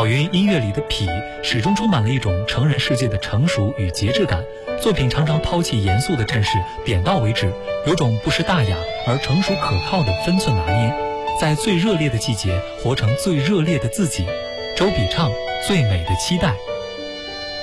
云音乐里的痞始终充满了一种成人世界的成熟与节制感，作品常常抛弃严肃的阵势，点到为止，有种不失大雅而成熟可靠的分寸拿捏，在最热烈的季节活成最热烈的自己。周笔畅，最美的期待。